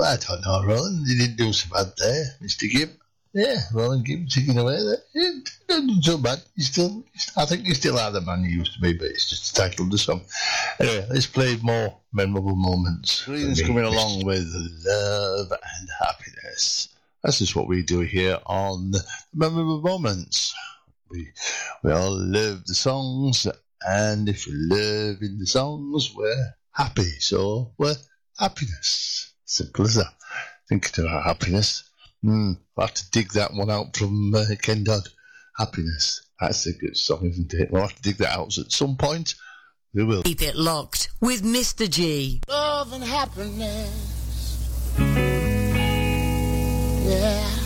I don't know, Roland. You didn't do so bad there, Mr. Gibb. Yeah, Roland Gibb taking away there. You didn't do so bad. I think you still are the man you used to be, but it's just the title of the song. Anyway, let's play more memorable moments. Green's coming along with Love and Happiness. That's just what we do here on Memorable Moments. We all love the songs, and if we're loving the songs, we're happy. So we're happiness. Simple as that. Thinking about happiness. I'll have to dig that one out from Ken Dodd. Happiness. That's a good song, isn't it? We'll have to dig that out at some point. We will. Keep it locked with Mr. G. Love and happiness. Yeah.